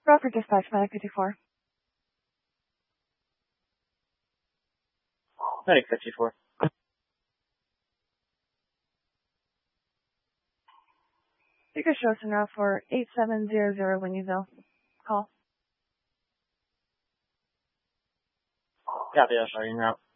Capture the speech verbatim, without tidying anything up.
Rockford Dispatch, Medic fifty-four. Medic fifty-four. You can show us now for eight seven zero zero Winnieville. Call. Copy, I'll show you now.